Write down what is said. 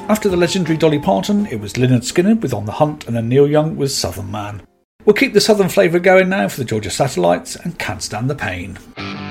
After the legendary Dolly Parton, it was Lynyrd Skynyrd with On the Hunt, and then Neil Young with Southern Man. We'll keep the southern flavour going now for the Georgia Satellites and Can't Stand the Pain.